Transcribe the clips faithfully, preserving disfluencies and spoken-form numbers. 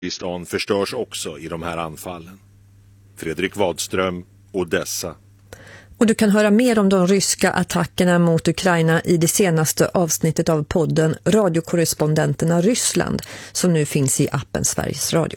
Kurdistan förstörs också i de här anfallen. Fredrik Wadström, Odessa. Och du kan höra mer om de ryska attackerna mot Ukraina i det senaste avsnittet av podden Radiokorrespondenterna Ryssland, som nu finns i appen Sveriges Radio.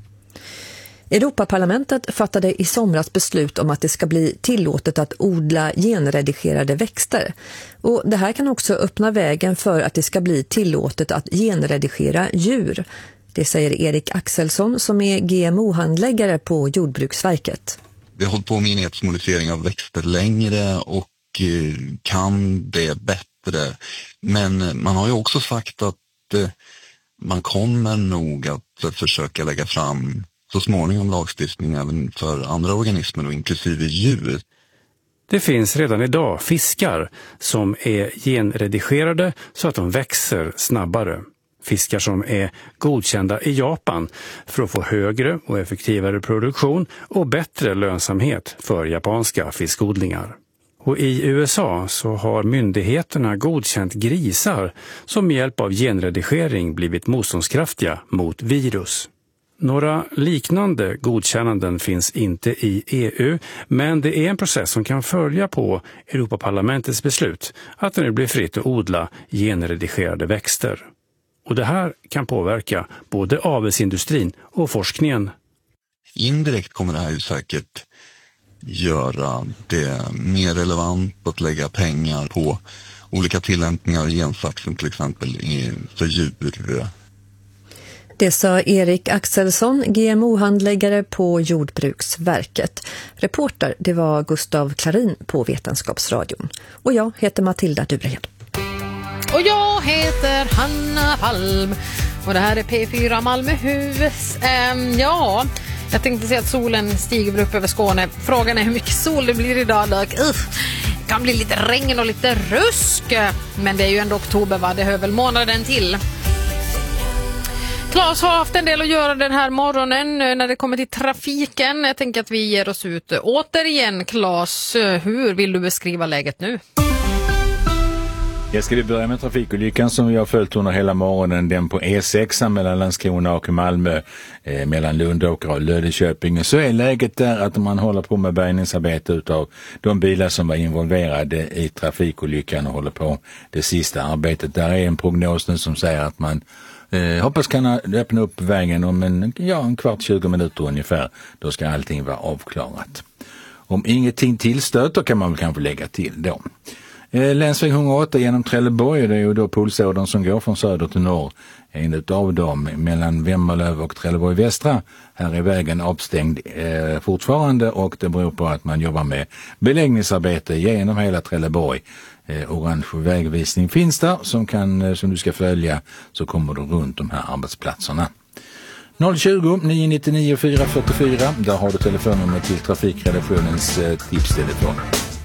Europaparlamentet fattade i somras beslut om att det ska bli tillåtet att odla genredigerade växter. Och det här kan också öppna vägen för att det ska bli tillåtet att genredigera djur. Det säger Erik Axelsson som är G M O-handläggare på Jordbruksverket. Vi har hållit på med genmodifiering av växter längre och kan det bättre. Men man har ju också sagt att man kommer nog att försöka lägga fram så småningom lagstiftning även för andra organismer och inklusive djur. Det finns redan idag fiskar som är genredigerade så att de växer snabbare. Fiskar som är godkända i Japan för att få högre och effektivare produktion och bättre lönsamhet för japanska fiskodlingar. Och i U S A så har myndigheterna godkänt grisar som med hjälp av genredigering blivit motståndskraftiga mot virus. Några liknande godkännanden finns inte i E U, men det är en process som kan följa på Europaparlamentets beslut att det nu blir fritt att odla genredigerade växter. Och det här kan påverka både avelsindustrin och forskningen. Indirekt kommer det här ju säkert göra det mer relevant att lägga pengar på olika tillämpningar av gensaxen till exempel för djur. Det sa Erik Axelsson, G M O-handläggare på Jordbruksverket. Reporter, det var Gustav Klarin på Vetenskapsradion. Och jag heter Matilda Durehed. Och jag heter Hanna Palm. Och det här är P fyra Malmöhus. Um, ja, jag tänkte säga att solen stiger upp över Skåne. Frågan är hur mycket sol det blir idag. Uh, det kan bli lite regn och lite rusk. Men det är ju ändå oktober, va? Det hör väl månaden till. Claes har haft en del att göra den här morgonen när det kommer till trafiken. Jag tänker att vi ger oss ut återigen. Claes, hur vill du beskriva läget nu? Jag ska börja med trafikolyckan som vi har följt under hela morgonen. Den på E sex mellan Landskrona och Malmö, eh, mellan Lundåker och Löddeköping. Så är läget där att man håller på med bärgningsarbete utav de bilar som var involverade i trafikolyckan och håller på det sista arbetet. Där är en prognos nu som säger att man eh, hoppas kunna öppna upp vägen om en, ja, en kvart, tjugo minuter ungefär. Då ska allting vara avklarat. Om ingenting tillstöter kan man väl kanske lägga till då. Länsväg hundraåtta genom Trelleborg, det är ju då pulsådern som går från söder till norr. En av dem mellan Vemmerlöv och Trelleborg västra. Här är vägen avstängd eh, fortfarande och det beror på att man jobbar med beläggningsarbete genom hela Trelleborg. Eh, orange vägvisning finns där som, kan, som du ska följa, så kommer du runt de här arbetsplatserna. noll tjugo, nio nio nio, fyra fyra fyra, där har du telefonnummer till trafikredaktionens eh, tipstelefon.